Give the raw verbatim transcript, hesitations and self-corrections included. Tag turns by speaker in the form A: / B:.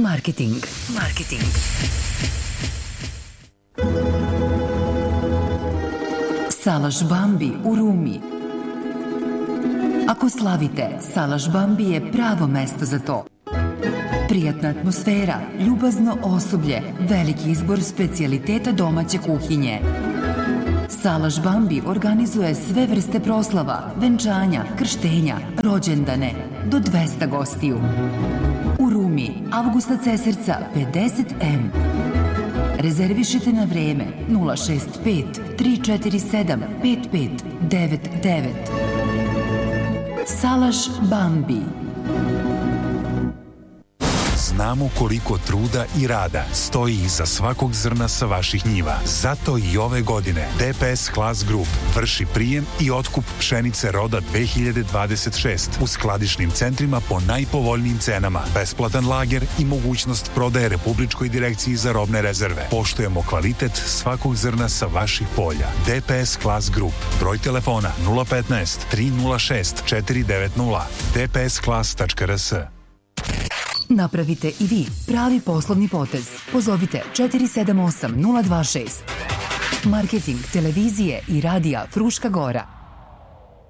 A: Marketing. Marketing. Salaš Bambi u Rumi. Ako slavite, Salaš Bambi je pravo mesto za to. Prijatna atmosfera, ljubazno osoblje, veliki izbor specijaliteta domaće kuhinje. Salaš Bambi organizuje sve vrste proslava, venčanja, krštenja, rođendane, do dvesta gostiju. U Rumi, Avgusta Cesarca pedeset em. Rezervišite na vreme nula šest pet tri četiri sedam pet pet devet devet. Salaš Bambi.
B: Znamo koliko truda i rada stoji iza svakog zrna sa vaših njiva. Zato i ove godine D P S Class Group vrši prijem i otkup pšenice roda dve hiljade dvadeset šest u skladišnim centrima po najpovoljnijim cenama, besplatan lager i mogućnost prodaje Republičkoj direkciji za robne rezerve. Poštujemo kvalitet svakog zrna sa vaših polja. D P S Class Group. Broj telefona nula petnaest tri nula šest četiri devet nula d p s class tačka r s.
A: Napravite i vi pravi poslovni potez. Pozovite četiri sedam osam nula dva šest. Marketing televizije i radija Fruška Gora.